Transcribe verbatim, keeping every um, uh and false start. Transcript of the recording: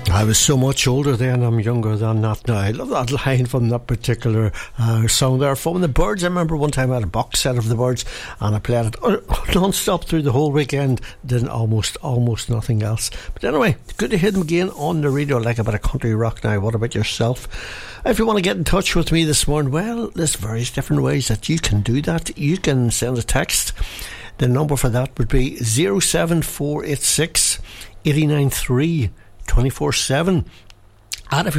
I was so much older then, I'm younger than that now. I love that line from that particular uh, song there. From the Byrds, I remember one time I had a box set of the Byrds and I played it non-stop through the whole weekend, did almost, almost nothing else. But anyway, good to hear them again on the radio, like a bit of country rock now. What about yourself? If you want to get in touch with me this morning, well, there's various different ways that you can do that. You can send a text. The number for that would be zero seven four eight six, eight nine three, two four seven. And if